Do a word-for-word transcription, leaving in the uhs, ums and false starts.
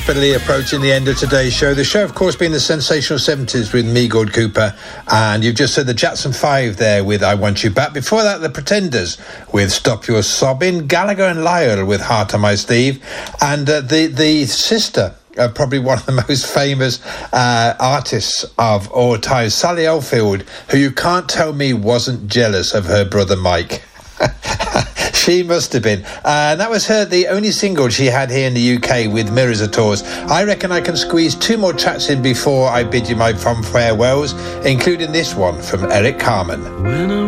rapidly approaching the end of today's show. The show, of course, being the sensational seventies with me, Gord Cooper, and you've just heard the Jackson Five there with I Want You Back. Before that, the Pretenders with Stop Your Sobbing, Gallagher and Lyle with Heart on My Sleeve, and uh, the, the sister, Uh, probably one of the most famous uh, artists of all time, Sally Oldfield, who you can't tell me wasn't jealous of her brother Mike. She must have been. Uh, and that was her, the only single she had here in the U K with Mirrors of Tours. I reckon I can squeeze two more tracks in before I bid you my fond farewells, including this one from Eric Carmen.